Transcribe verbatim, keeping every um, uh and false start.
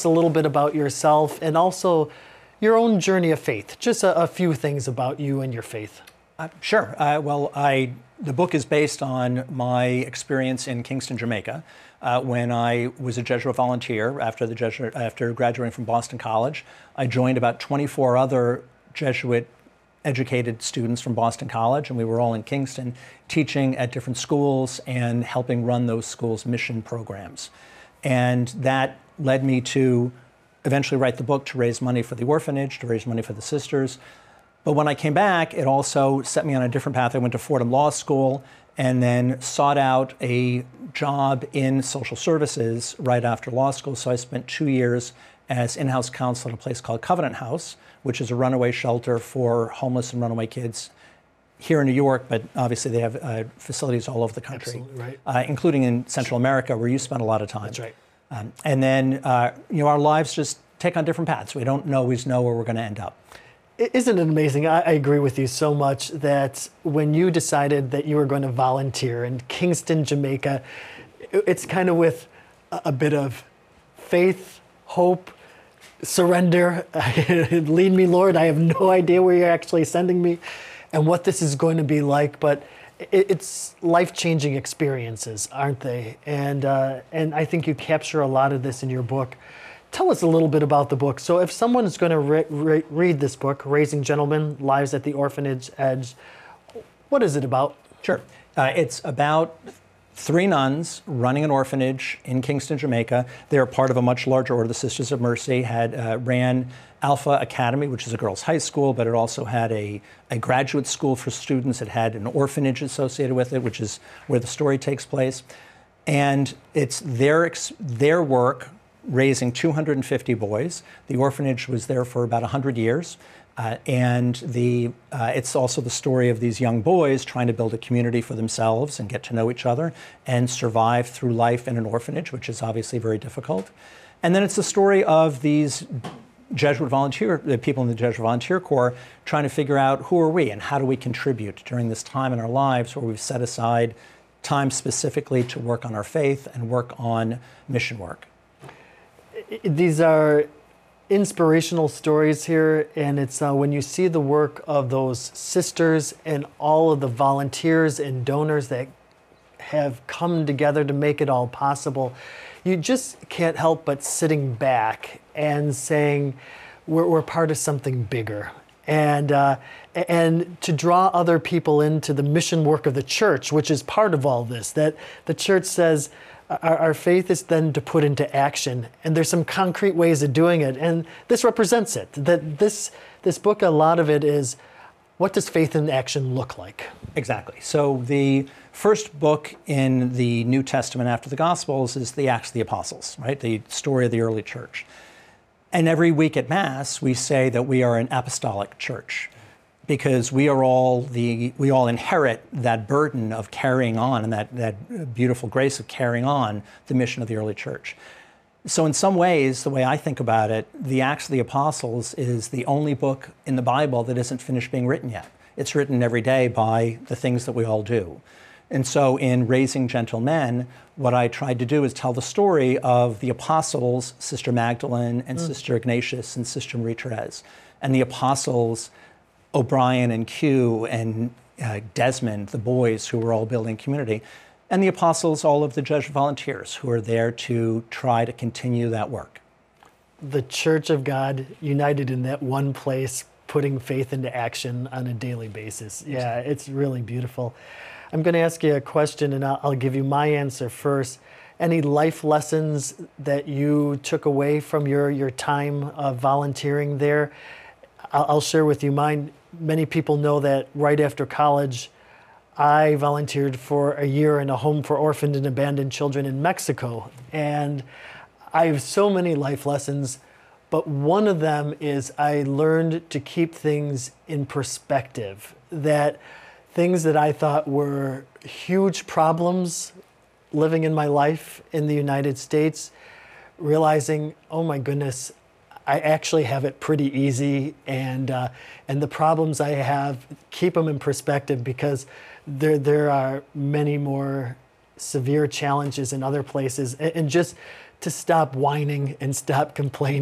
a little bit about yourself and also your own journey of faith. Just a, a few things about you and your faith. Uh, sure. Uh, well, I the book is based on my experience in Kingston, Jamaica, uh, when I was a Jesuit volunteer after the Jesuit after graduating from Boston College. I joined about twenty-four other Jesuit educated students from Boston College, and we were all in Kingston teaching at different schools and helping run those schools' mission programs. And that led me to eventually write the book to raise money for the orphanage, to raise money for the sisters. But when I came back, it also set me on a different path. I went to Fordham Law School and then sought out a job in social services right after law school. So I spent two years as in-house counsel at a place called Covenant House, which is a runaway shelter for homeless and runaway kids here in New York, but obviously they have uh, facilities all over the country, right. uh, including in Central America, where you spent a lot of time. That's right. Um, and then, uh, you know, our lives just take on different paths. We don't always know where we're going to end up. Isn't it amazing? I, I agree with you so much that when you decided that you were going to volunteer in Kingston, Jamaica, it's kind of with a, a bit of faith, hope, surrender. Lead me, Lord. I have no idea where you're actually sending me and what this is going to be like, but it, it's life-changing experiences, aren't they? And uh, and I think you capture a lot of this in your book. Tell us a little bit about the book. So if someone is going to re- re- read this book, Raising Gentlemen, Lives at the Orphanage Edge, what is it about? Sure. Uh, it's about three nuns running an orphanage in Kingston, Jamaica. They're part of a much larger order. The Sisters of Mercy had uh, ran Alpha Academy, which is a girls' high school, but it also had a, a graduate school for students. It had an orphanage associated with it, which is where the story takes place. And it's their, ex- their work raising two hundred fifty boys. The orphanage was there for about one hundred years. Uh, and the uh, it's also the story of these young boys trying to build a community for themselves and get to know each other and survive through life in an orphanage, which is obviously very difficult. And then it's the story of these Jesuit volunteer, the people in the Jesuit Volunteer Corps trying to figure out who are we and how do we contribute during this time in our lives where we've set aside time specifically to work on our faith and work on mission work. These are inspirational stories here, and it's uh, when you see the work of those sisters and all of the volunteers and donors that have come together to make it all possible, you just can't help but sitting back and saying we're, we're part of something bigger. And uh, and to draw other people into the mission work of the church, which is part of all this, that the church says, Our, our faith is then to put into action, and there's some concrete ways of doing it, and this represents it. That this this book, a lot of it is, what does faith in action look like? Exactly. So the first book in the New Testament after the Gospels is the Acts of the Apostles, right? The story of the early church. And every week at Mass, we say that we are an apostolic church, because we are all the we all inherit that burden of carrying on and that, that beautiful grace of carrying on the mission of the early church. So in some ways, the way I think about it, the Acts of the Apostles is the only book in the Bible that isn't finished being written yet. It's written every day by the things that we all do. And so in Raising Gentle Men, what I tried to do is tell the story of the apostles, Sister Magdalene and mm. Sister Ignatius and Sister Marie-Therese, and the apostles O'Brien and Q and uh, Desmond, the boys who were all building community, and the apostles, all of the Jesuit volunteers who are there to try to continue that work. The Church of God united in that one place, putting faith into action on a daily basis. Yeah, it's really beautiful. I'm going to ask you a question, and I'll, I'll give you my answer first. Any life lessons that you took away from your, your time of volunteering there? I'll, I'll share with you mine. Many people know that right after college, I volunteered for a year in a home for orphaned and abandoned children in Mexico. And I have so many life lessons, but one of them is I learned to keep things in perspective, that things that I thought were huge problems living in my life in the United States, realizing, oh my goodness, I actually have it pretty easy, and uh, and the problems I have, keep them in perspective, because there there are many more severe challenges in other places, and, and just to stop whining and stop complaining.